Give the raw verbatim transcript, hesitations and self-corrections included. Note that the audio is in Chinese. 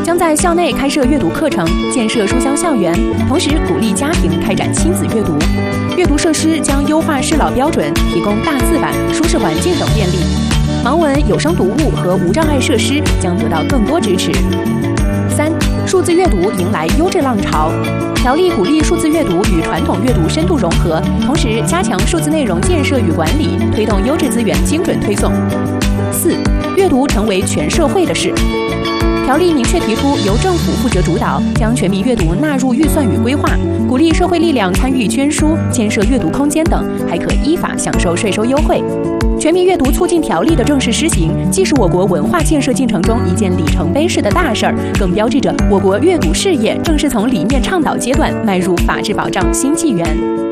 将在校内开设阅读课程，建设书香校园，同时鼓励家庭开展亲子阅读。阅读设施将优化适老标准，提供大字版、舒适环境等便利。盲文、有声读物和无障碍设施将得到更多支持。三、数字阅读迎来优质浪潮。条例鼓励数字阅读与传统阅读深度融合，同时加强数字内容建设与管理，推动优质资源精准推送。四、阅读成为全社会的事。条例明确提出，由政府负责主导，将全民阅读纳入预算与规划，鼓励社会力量参与捐书、建设阅读空间等，还可依法享受税收优惠。全民阅读促进条例的正式施行，既是我国文化建设进程中一件里程碑式的大事儿，更标志着我国阅读事业正式从理念倡导阶段迈入法治保障新纪元。